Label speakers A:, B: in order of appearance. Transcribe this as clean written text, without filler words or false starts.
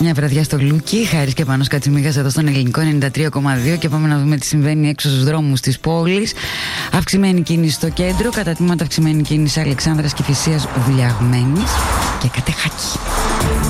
A: Μια βραδιά στο Λούκι, Χάρης και Πάνος Κατσιμίγας εδώ στον Ελληνικό 93,2 και πάμε να δούμε τι συμβαίνει έξω στους δρόμους της πόλης. Αυξημένη κίνηση στο κέντρο, κατά τμήματα αυξημένη κίνηση Αλεξάνδρας και Κηφισίας Βουλιαγμένης και Κατεχάκη.